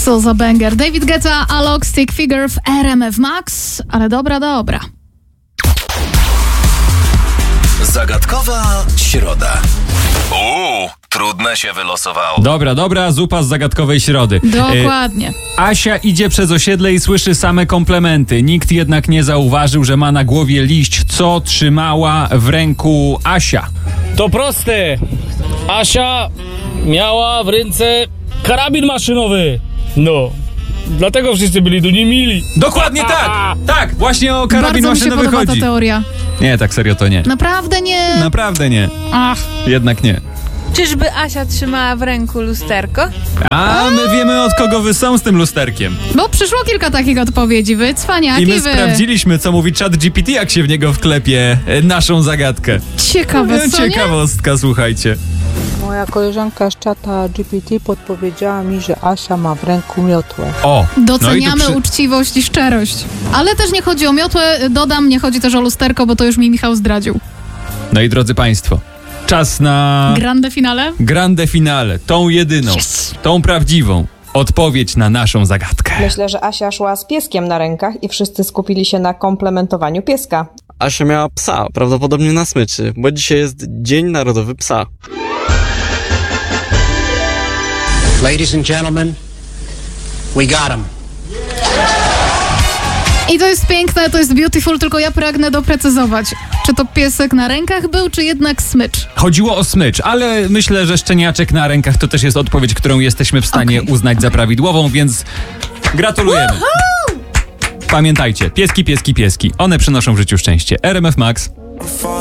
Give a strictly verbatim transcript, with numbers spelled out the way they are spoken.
Co za banger. David Guetta, Alok, Stick Figure w R M F Max, ale dobra, dobra. Zagadkowa środa. Uuu, trudne się wylosowało. Dobra, dobra, zupa z zagadkowej środy. Dokładnie. E, Asia idzie przez osiedle i słyszy same komplementy. Nikt jednak nie zauważył, że ma na głowie liść. Co trzymała w ręku Asia? To proste. Asia miała w ręce karabin maszynowy. No, dlatego wszyscy byli do niej mili. Dokładnie tak! Tak, właśnie o karabin Bardzo mi się maszynowy podoba chodzi. ta teoria. Nie, tak serio to nie. Naprawdę nie. Naprawdę nie. Ach. Jednak nie. Czyżby Asia trzymała w ręku lusterko? A my wiemy, od kogo wy są z tym lusterkiem. Bo przyszło kilka takich odpowiedzi, wy cwaniaki, I my wy. sprawdziliśmy, co mówi Chat G P T, jak się w niego wklepie e, naszą zagadkę. Ciekawe, co nie? Ciekawostka, słuchajcie. Moja koleżanka z czata G P T podpowiedziała mi, że Asia ma w ręku miotłę. O, Doceniamy no i tu przy... uczciwość i szczerość. Ale też nie chodzi o miotłę, dodam, nie chodzi też o lusterko, bo to już mi Michał zdradził. No i drodzy państwo, czas na Grande finale? grande finale, tą jedyną, Yes. tą prawdziwą odpowiedź na naszą zagadkę. Myślę, że Asia szła z pieskiem na rękach i wszyscy skupili się na komplementowaniu pieska. Asia miała psa, prawdopodobnie na smyczy, bo dzisiaj jest Dzień Narodowy Psa. Ladies and gentlemen, we got him. I to jest piękne, to jest beautiful, tylko ja pragnę doprecyzować. Czy to piesek na rękach był, czy jednak smycz? Chodziło o smycz, ale myślę, że szczeniaczek na rękach to też jest odpowiedź, którą jesteśmy w stanie Okay. uznać za prawidłową, więc gratulujemy. Pamiętajcie, pieski, pieski, pieski, one przynoszą w życiu szczęście. R M F Max.